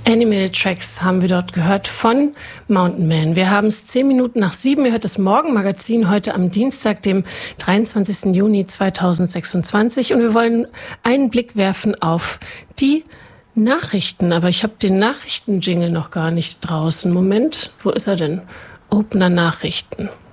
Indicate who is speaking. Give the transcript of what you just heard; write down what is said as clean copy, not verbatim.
Speaker 1: Animal Tracks haben wir dort gehört von Mountain Man. Wir haben es 10 Minuten nach 7. Ihr hört das Morgenmagazin heute am Dienstag, dem 23. Juni 2026. Und wir wollen einen Blick werfen auf die Nachrichten. Aber ich habe den Nachrichten-Jingle noch gar nicht draußen. Moment, wo ist er denn? Opener Nachrichten.